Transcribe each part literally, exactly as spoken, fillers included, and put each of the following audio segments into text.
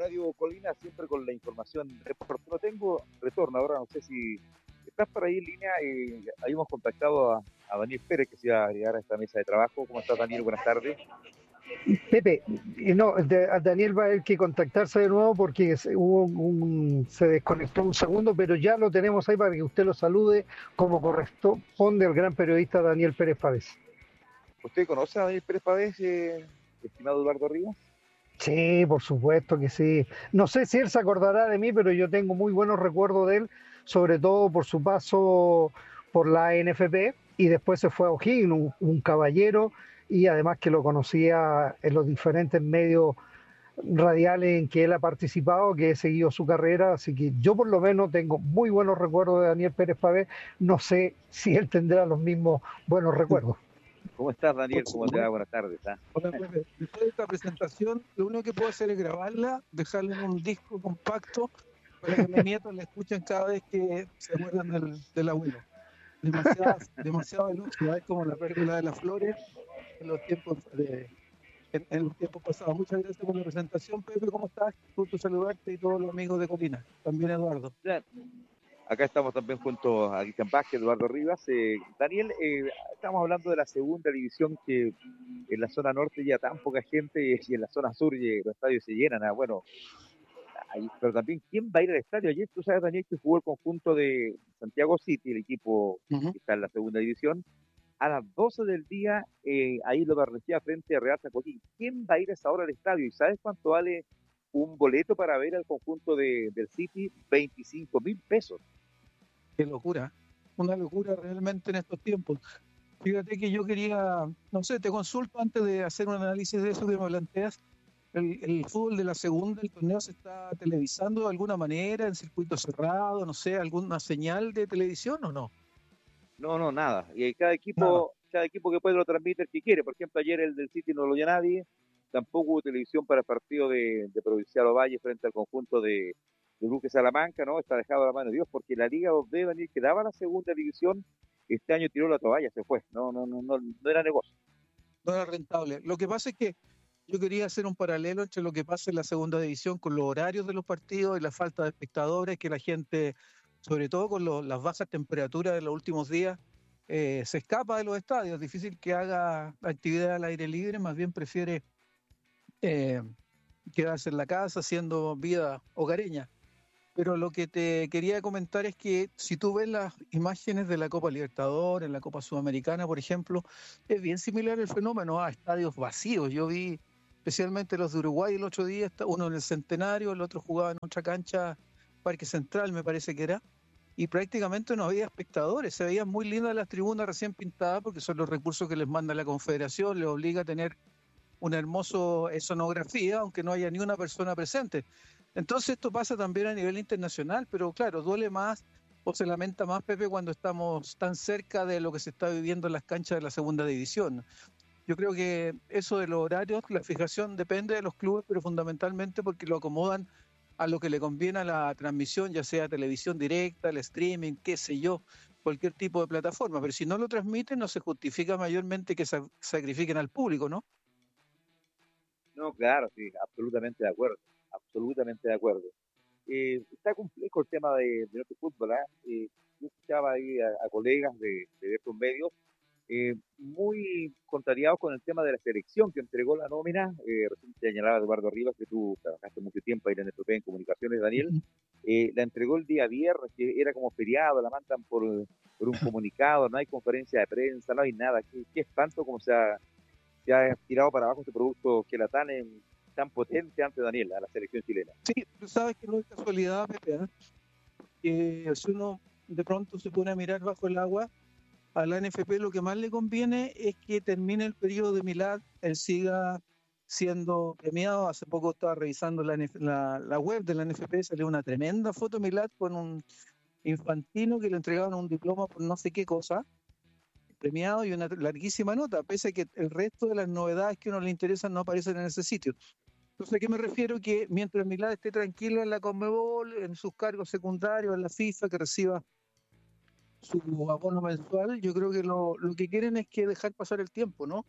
Radio Colina, siempre con la información de deporte. No tengo retorno ahora, no sé si estás por ahí en línea. Eh, habíamos contactado a, a Daniel Pérez, que se iba a agregar a esta mesa de trabajo. ¿Cómo estás, Daniel? Buenas tardes. Pepe, y no, de- a Daniel va a haber que contactarse de nuevo porque se, hubo un, se desconectó un segundo, pero ya lo tenemos ahí para que usted lo salude como corresponde al gran periodista Daniel Pérez Pávez. ¿Usted conoce a Daniel Pérez Pávez, eh, estimado Eduardo Rivas? Sí, por supuesto que sí. No sé si él se acordará de mí, pero yo tengo muy buenos recuerdos de él, sobre todo por su paso por la N F P y después se fue a O'Higgins, un, un caballero, y además que lo conocía en los diferentes medios radiales en que él ha participado, que he seguido su carrera, así que yo por lo menos tengo muy buenos recuerdos de Daniel Pérez Pavés, no sé si él tendrá los mismos buenos recuerdos. ¿Cómo estás, Por Daniel? ¿Cómo te va? supuesto. Buenas tardes. ¿Ah? Hola, Pepe. Después de esta presentación, lo único que puedo hacer es grabarla, dejarla en un disco compacto para que mis nietos la escuchen cada vez que se acuerdan del, del abuelo. Demasiado, demasiado elogio, es como la pérdida de las flores en los tiempos de, en, en los tiempos pasados. Muchas gracias por la presentación, Pepe. ¿Cómo estás? Gusto saludarte y todos los amigos de Colina. También Eduardo. Ya, acá estamos también junto a Cristian Vázquez, Eduardo Rivas. Eh, Daniel, eh, estamos hablando de la segunda división, que en la zona norte ya tan poca gente y en la zona sur y los estadios se llenan. Ah, bueno, ahí, pero también, ¿quién va a ir al estadio? Ayer tú sabes, Daniel, que jugó el conjunto de Santiago City, el equipo Uh-huh. que está en la segunda división. A las doce del día, eh, ahí lo Barnechea frente a Real San Joaquín. ¿Quién va a ir a esa hora al estadio? ¿Y sabes cuánto vale un boleto para ver al conjunto de, del City? veinticinco mil pesos. Qué locura. Una locura realmente en estos tiempos. Fíjate que yo quería, no sé, te consulto antes de hacer un análisis de eso que me planteas. El, el fútbol de la segunda, el torneo se está televisando de alguna manera, en circuito cerrado, no sé, alguna señal de televisión o no? No, no, nada. Y cada Nada. equipo, cada equipo que puede lo transmite el que quiere. Por ejemplo, ayer el del City no lo oye nadie. Tampoco hubo televisión para el partido de, de Provincial Ovalle frente al conjunto de, de Luque Salamanca, ¿no? Está dejado a la mano de Dios, porque la Liga dos B, Daniel, que daba la segunda división, este año tiró la toalla, se fue. No, no, no, no, no era negocio. No era rentable. Lo que pasa es que yo quería hacer un paralelo entre lo que pasa en la segunda división con los horarios de los partidos y la falta de espectadores, que la gente, sobre todo con lo, las bajas temperaturas de los últimos días, eh, se escapa de los estadios. Es difícil que haga actividad al aire libre, más bien prefiere eh, quedarse en la casa haciendo vida hogareña. Pero lo que te quería comentar es que si tú ves las imágenes de la Copa Libertadores, en la Copa Sudamericana, por ejemplo, es bien similar el fenómeno a estadios vacíos. Yo vi especialmente los de Uruguay el otro día, uno en el Centenario, el otro jugaba en otra cancha, Parque Central me parece que era, y prácticamente no había espectadores. Se veían muy lindas las tribunas recién pintadas porque son los recursos que les manda la Confederación, les obliga a tener una hermosa escenografía, aunque no haya ni una persona presente. Entonces esto pasa también a nivel internacional, pero claro, duele más o se lamenta más, Pepe, cuando estamos tan cerca de lo que se está viviendo en las canchas de la segunda división. Yo creo que eso de los horarios, la fijación depende de los clubes, pero fundamentalmente porque lo acomodan a lo que le conviene a la transmisión, ya sea televisión directa, el streaming, qué sé yo, cualquier tipo de plataforma. Pero si no lo transmiten, no se justifica mayormente que sa- sacrifiquen al público, ¿no? No, claro, sí, absolutamente de acuerdo. Absolutamente de acuerdo. Eh, está complejo el tema de, de nuestro fútbol. ¿Ah? Eh, yo escuchaba ahí a, a colegas de, de estos medios eh, muy contrariados con el tema de la selección que entregó la nómina. Eh, recién te señalaba Eduardo Rivas, que tú trabajaste mucho tiempo ahí en el N F P en comunicaciones, Daniel. Ujú. Eh, la entregó el día viernes, que era como feriado, la mandan por, por un comunicado, no hay conferencia de prensa, no hay nada. Qué, qué espanto como se ha, se ha tirado para abajo este producto que era tan, en, tan potente ante Daniel, a la selección chilena. Sí, tú sabes que no es casualidad, Pepe, ¿eh? Que si uno de pronto se pone a mirar bajo el agua, a la N F P lo que más le conviene es que termine el periodo de Milad, él siga siendo premiado. Hace poco estaba revisando la, NF la, la web de la N F P, salió una tremenda foto de Milad con un infantino que le entregaban un diploma por no sé qué cosa, premiado, y una larguísima nota, pese a que el resto de las novedades que a uno le interesan no aparecen en ese sitio. Entonces, ¿a qué me refiero? Que mientras Milad esté tranquilo en la Conmebol, en sus cargos secundarios, en la FIFA, que reciba su abono mensual, yo creo que lo, lo que quieren es que dejar pasar el tiempo, ¿no?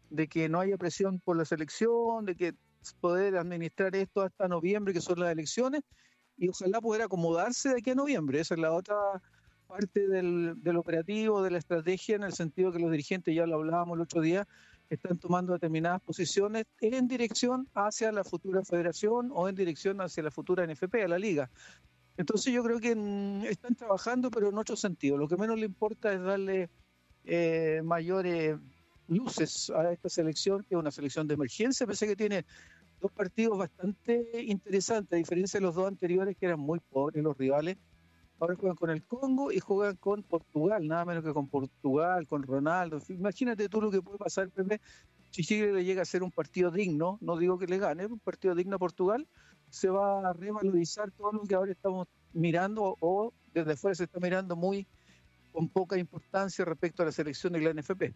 de que no haya presión por la selección, de que poder administrar esto hasta noviembre, que son las elecciones, y ojalá poder acomodarse de aquí a noviembre. Esa es la otra parte del, del operativo, de la estrategia, en el sentido que los dirigentes, ya lo hablábamos el otro día, están tomando determinadas posiciones en dirección hacia la futura federación o en dirección hacia la futura N F P, a la liga. Entonces yo creo que mm, están trabajando, pero en otro sentido. Lo que menos le importa es darle eh, mayores luces a esta selección, que es una selección de emergencia, pese a que tiene dos partidos bastante interesantes, a diferencia de los dos anteriores que eran muy pobres los rivales. Ahora juegan con el Congo y juegan con Portugal, nada menos que con Portugal, con Ronaldo. Imagínate tú lo que puede pasar, Pepe, si Chile le llega a ser un partido digno, no digo que le gane, un partido digno a Portugal, se va a revalorizar todo lo que ahora estamos mirando, o desde fuera se está mirando muy con poca importancia respecto a la selección de la N F P.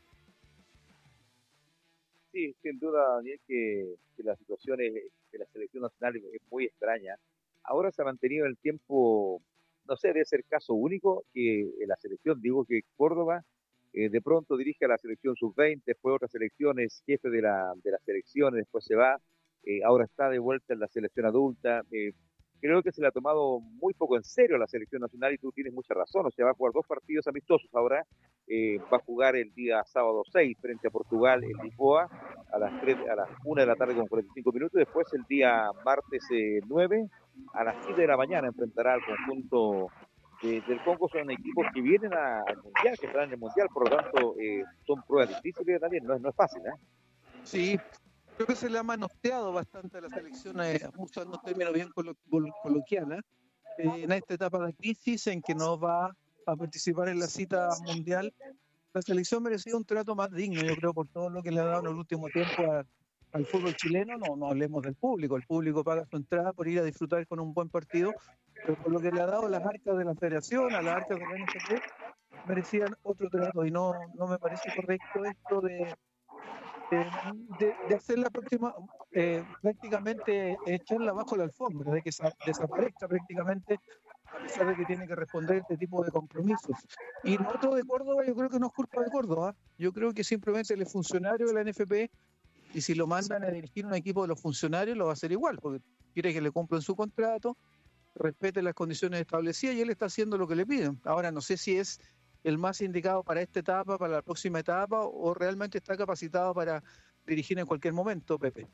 Sí, sin duda, Daniel, que, que la situación es- de la selección nacional es, es muy extraña. Ahora se ha mantenido el tiempo, no sé, debe ser caso único, que en la selección, digo que Córdoba eh, de pronto dirige a la selección sub veinte, después otras selecciones, jefe de la, de las selecciones, después se va, eh, ahora está de vuelta en la selección adulta. Eh, creo que se le ha tomado muy poco en serio a la selección nacional y tú tienes mucha razón, o sea, va a jugar dos partidos amistosos ahora, eh, va a jugar el día sábado seis frente a Portugal en Lisboa, a las tres, a las una de la tarde con cuarenta y cinco minutos. Después el día martes eh, nueve a las siete de la mañana enfrentará al conjunto de, del Congo. Son equipos que vienen a, al Mundial, que estarán en el Mundial, por lo tanto eh, son pruebas difíciles también, no es, no es fácil. ¿eh? Sí, creo que se le ha manoteado bastante a la selección, eh, usando términos bien colo col coloquiales, eh, en esta etapa de crisis en que no va a participar en la cita mundial. La selección merecía un trato más digno, yo creo, por todo lo que le ha dado en el último tiempo a, al fútbol chileno. No, no hablemos del público, el público paga su entrada por ir a disfrutar con un buen partido, pero por lo que le ha dado a las arcas de la federación, a las arcas de la N F P, merecían otro trato, y no, no me parece correcto esto de, de, de, de hacer la próxima, eh, prácticamente echarla bajo la alfombra, de que sa- desaparezca prácticamente, a pesar de que tiene que responder este tipo de compromisos. Y lo otro de Córdoba, yo creo que no es culpa de Córdoba, yo creo que simplemente él es funcionario de la N F P, y si lo mandan a dirigir un equipo de los funcionarios, lo va a hacer igual, porque quiere que le cumplan su contrato, respete las condiciones establecidas, y él está haciendo lo que le piden. Ahora, no sé si es el más indicado para esta etapa, para la próxima etapa, o realmente está capacitado para dirigir en cualquier momento, Pepe.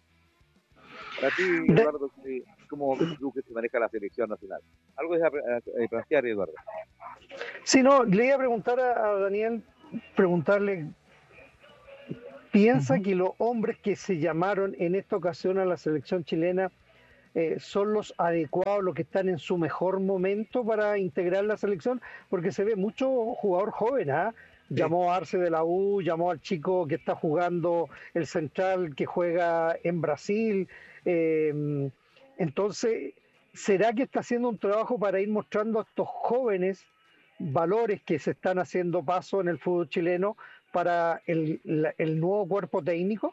Para ti, De- Eduardo, ¿qué- ¿cómo ves tú que se maneja la selección nacional? Algo es a, a- a plantear, Eduardo. si no, le iba a preguntar a, a Daniel, preguntarle, ¿piensa Ujú. que los hombres que se llamaron en esta ocasión a la selección chilena eh, son los adecuados, los que están en su mejor momento para integrar la selección? Porque se ve mucho jugador joven, ¿ah? Sí. Llamó a Arce de la U, llamó al chico que está jugando el central que juega en Brasil. eh, entonces, ¿será que está haciendo un trabajo para ir mostrando a estos jóvenes valores que se están haciendo paso en el fútbol chileno para el, la- el nuevo cuerpo técnico?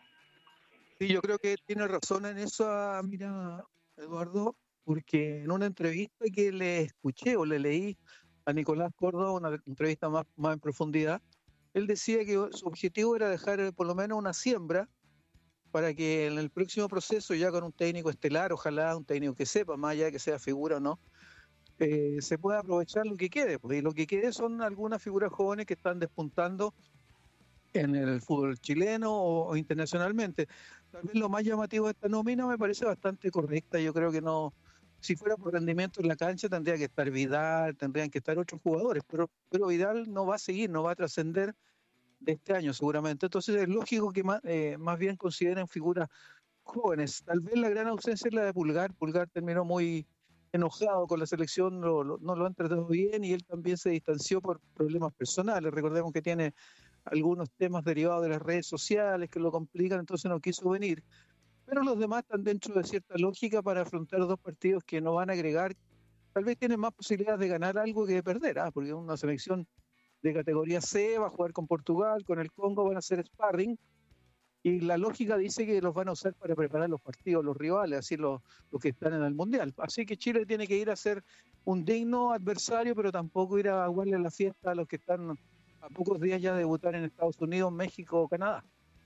Sí, yo creo que tiene razón en eso, ah, mira, Eduardo, porque en una entrevista que le escuché o le leí a Nicolás Córdoba, una entrevista más, más en profundidad, él decía que su objetivo era dejar eh, por lo menos una siembra para que en el próximo proceso, ya con un técnico estelar, ojalá un técnico que sepa, más allá de que sea figura o no, eh, se pueda aprovechar lo que quede, pues, y lo que quede son algunas figuras jóvenes que están despuntando en el fútbol chileno o, o internacionalmente. Tal vez lo más llamativo de esta nómina me parece bastante correcta. Yo creo que no, si fuera por rendimiento en la cancha, tendría que estar Vidal, tendrían que estar otros jugadores, pero, pero Vidal no va a seguir, no va a trascender de este año seguramente. Entonces es lógico que más, eh, más bien consideren figuras jóvenes. Tal vez la gran ausencia es la de Pulgar. Pulgar terminó muy enojado con la selección, lo- lo- no lo han tratado bien, y él también se distanció por problemas personales. Recordemos que tiene algunos temas derivados de las redes sociales que lo complican, entonces no quiso venir. Pero los demás están dentro de cierta lógica para afrontar dos partidos que no van a agregar. Tal vez tienen más posibilidades de ganar algo que de perder, ¿ah? Porque una selección de categoría C va a jugar con Portugal, con el Congo, van a hacer sparring, y la lógica dice que los van a usar para preparar los partidos, los rivales, así los, los que están en el Mundial. Así que Chile tiene que ir a ser un digno adversario, pero tampoco ir a aguarle la fiesta a los que están a pocos días ya de debutar en Estados Unidos, México o Canadá.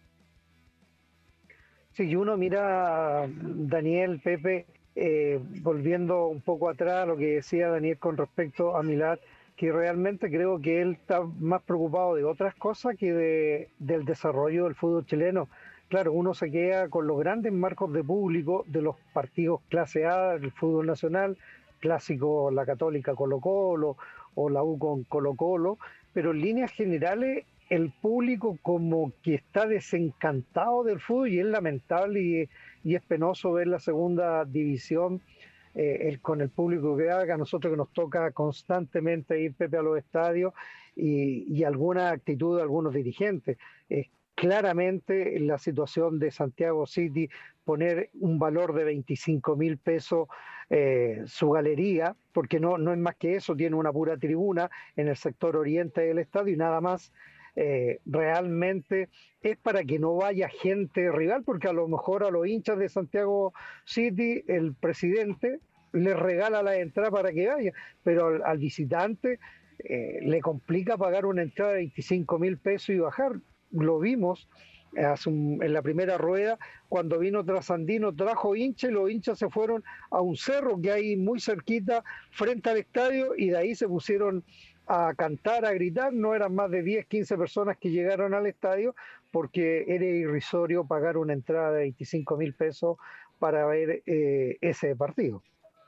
Si uno mira, Daniel, Pepe, eh, volviendo un poco atrás a lo que decía Daniel con respecto a Milad, que realmente creo que él está más preocupado de otras cosas que de, del desarrollo del fútbol chileno. Claro, uno se queda con los grandes marcos de público de los partidos clase A del fútbol nacional, clásico la Católica Colo-Colo o la U con Colo-Colo, pero en líneas generales el público como que está desencantado del fútbol y es lamentable y, y es penoso ver la segunda división eh, el, con el público que haga, a nosotros que nos toca constantemente ir, Pepe, a los estadios y, y alguna actitud de algunos dirigentes. Eh, claramente la situación de Santiago City, poner un valor de veinticinco mil pesos eh, su galería, porque no, no es más que eso, tiene una pura tribuna en el sector oriente del estadio y nada más. Eh, realmente es para que no vaya gente rival, porque a lo mejor a los hinchas de Santiago City el presidente les regala la entrada para que vaya, pero al, al visitante eh, le complica pagar una entrada de veinticinco mil pesos y bajar. Lo vimos hace un, en la primera rueda, cuando vino Trasandino, trajo hinchas y los hinchas se fueron a un cerro que hay muy cerquita frente al estadio y de ahí se pusieron a cantar, a gritar. No eran más de diez, quince personas que llegaron al estadio porque era irrisorio pagar una entrada de veinticinco mil pesos para ver eh, ese partido.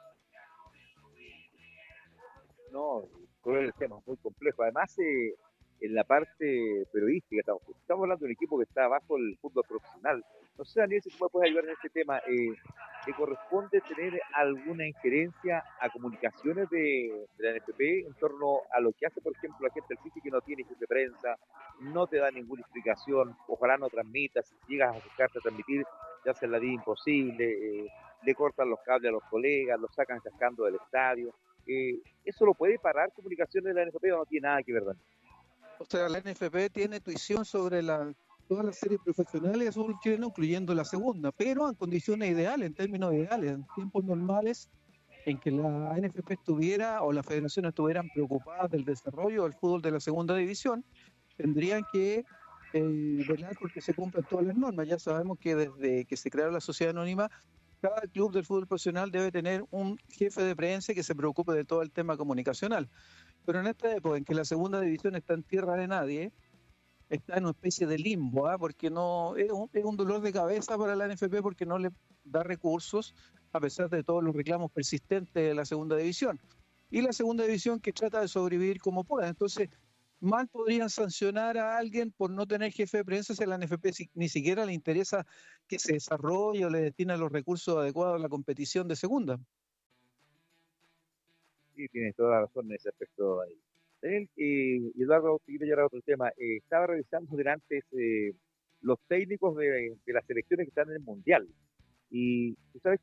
No, cruel el tema, muy complejo. Además, eh, en la parte periodística, estamos, estamos hablando de un equipo que está bajo el fútbol profesional. No sé, Daniel, si tú me puedes ayudar en este tema. Eh, ¿le corresponde tener alguna injerencia a comunicaciones de, de la N F P en torno a lo que hace, por ejemplo, la gente del City que no tiene jefe de prensa, no te da ninguna explicación, ojalá no transmitas, si llegas a acercarte a transmitir, te hacen la vida imposible, eh, le cortan los cables a los colegas, los sacan cascando del estadio? Eh, ¿Eso lo puede parar comunicaciones de la N F P o no tiene nada que ver, Daniel? O sea, la N F P tiene tuición sobre la, todas las series profesionales de fútbol chileno, incluyendo la segunda, pero en condiciones ideales, en términos ideales, en tiempos normales, en que la N F P estuviera o las federaciones estuvieran preocupadas del desarrollo del fútbol de la segunda división, tendrían que eh, velar porque se cumplan todas las normas. Ya sabemos que desde que se creó la sociedad anónima, cada club del fútbol profesional debe tener un jefe de prensa que se preocupe de todo el tema comunicacional. Pero en esta época en que la segunda división está en tierra de nadie, está en una especie de limbo, ¿eh? Porque no es un, es un dolor de cabeza para la N F P porque no le da recursos a pesar de todos los reclamos persistentes de la segunda división. Y la segunda división que trata de sobrevivir como pueda. Entonces, mal podrían sancionar a alguien por no tener jefe de prensa si a la N F P si, ni siquiera le interesa que se desarrolle o le destine los recursos adecuados a la competición de segunda. Sí, tienes toda la razón en ese aspecto, Daniel. Daniel, eh, y Eduardo, si quiero llegar a otro tema, eh, estaba revisando delante eh, los técnicos de, de las selecciones que están en el Mundial. Y tú sabes